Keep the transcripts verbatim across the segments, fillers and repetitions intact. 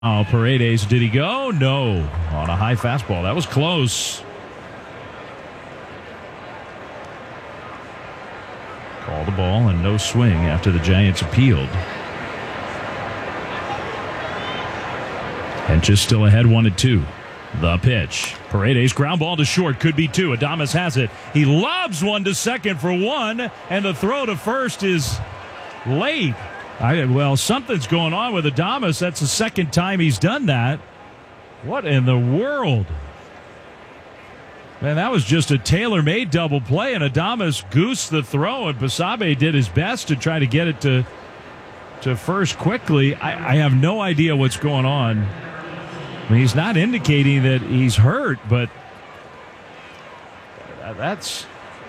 Oh, Paredes, did he go? No. On a high fastball. That was close. Call the ball and no swing after the Giants appealed. And just still ahead, one and two. The pitch. Paredes, ground ball to short. Could be two. Adames has it. He lobs one to second for one. And the throw to first is late. I, well, something's going on with Adames. That's the second time he's done that. What in the world? Man, that was just a tailor-made double play, and Adames goosed the throw, and Basabe did his best to try to get it to, to first quickly. I, I have no idea what's going on. I mean, he's not indicating that he's hurt, but that's...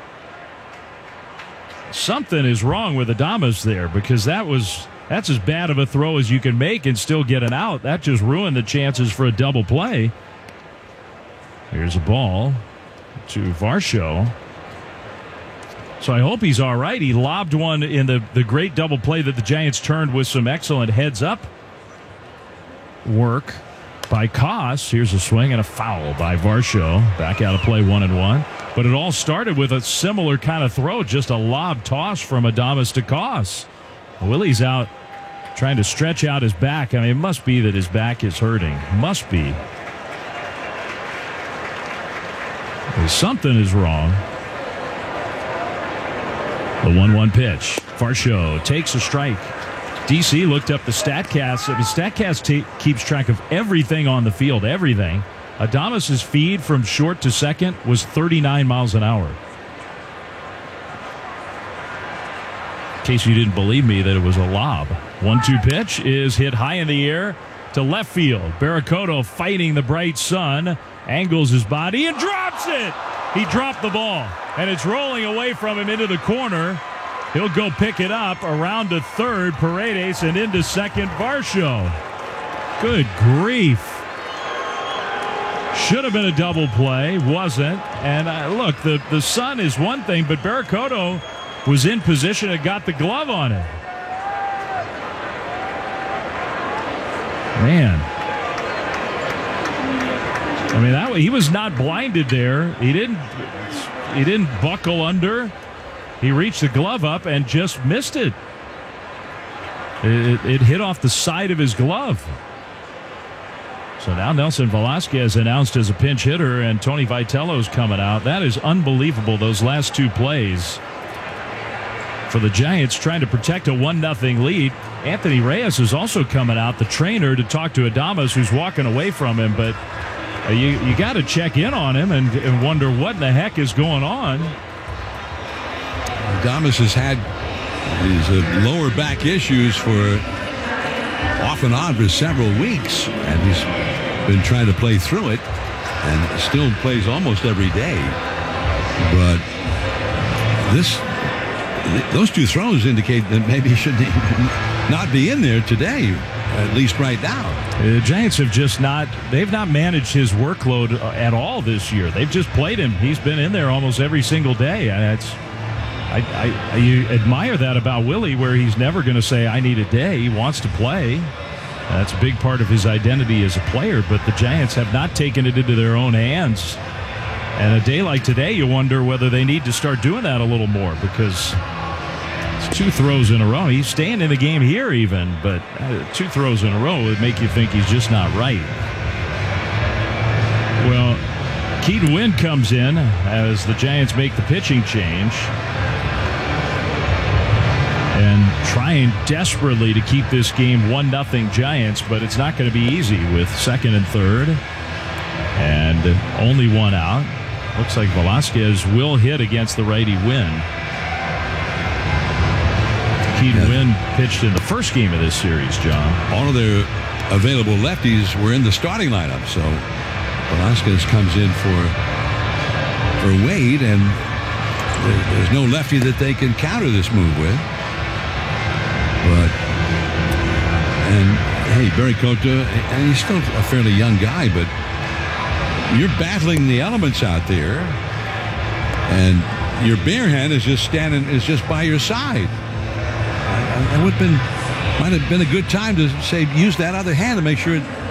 something is wrong with Adames there, because that was that's as bad of a throw as you can make and still get an out. That just ruined the chances for a double play. Here's a ball to Varsho. So I hope he's all right. He lobbed one in the, the great double play that the Giants turned with some excellent heads-up work by Koss. Here's a swing and a foul by Varsho. Back out of play, one and one. But it all started with a similar kind of throw, just a lob toss from Adames to Koss. Willie's out trying to stretch out his back. I mean, it must be that his back is hurting. Must be. Something is wrong. The one one pitch. Varsho takes a strike. D C looked up the StatCast. The StatCast t- keeps track of everything on the field, everything. Adames' feed from short to second was thirty-nine miles an hour. In case you didn't believe me that it was a lob. one two pitch is hit high in the air to left field. Barracoto fighting the bright sun, angles his body and drops it. He dropped the ball, and it's rolling away from him into the corner. He'll go pick it up around to third, Paredes, and into second, Varsho. Good grief. Should have been a double play, wasn't. And uh, look, the, the sun is one thing, but Barracoto was in position and got the glove on it. Man. I mean, that he was not blinded there. He didn't he didn't buckle under. He reached the glove up and just missed it. It, it hit off the side of his glove. So now Nelson Velasquez announced as a pinch hitter, and Tony Vitello's coming out. That is unbelievable, those last two plays for the Giants trying to protect a one nothing lead. Anthony Reyes is also coming out, the trainer, to talk to Adames, who's walking away from him. But uh, you, you got to check in on him and, and wonder what in the heck is going on. Adames has had his uh, lower back issues for off and on for several weeks, and he's been trying to play through it and still plays almost every day. But this those two throws indicate that maybe he should not be in there today, at least right now. The Giants have just not they've not managed his workload at all this year. They've just played him. He's been in there almost every single day, and it's I, I, you admire that about Willie, where he's never going to say, I need a day. He wants to play. That's a big part of his identity as a player, but the Giants have not taken it into their own hands. And a day like today, you wonder whether they need to start doing that a little more, because it's two throws in a row. He's staying in the game here even, but two throws in a row would make you think he's just not right. Well, Keaton Winn comes in as the Giants make the pitching change, and trying desperately to keep this game one nothing Giants, but it's not going to be easy with second and third and only one out. Looks like Velasquez will hit against the righty Winn. Keaton Winn pitched in the first game of this series, John. All of their available lefties were in the starting lineup, so Velasquez comes in for for Wade, and there's no lefty that they can counter this move with. But, and hey, Barracoto, and he's still a fairly young guy, but you're battling the elements out there, and your bare hand is just standing, is just by your side. It would have been might have been a good time to say use that other hand to make sure it